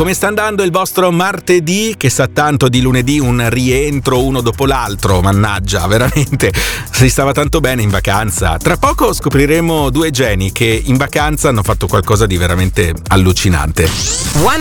come sta andando il vostro martedì, che sa tanto di lunedì, un rientro uno dopo l'altro, mannaggia, veramente, si stava tanto bene in vacanza. Tra poco scopriremo due geni che in vacanza hanno fatto qualcosa di veramente allucinante.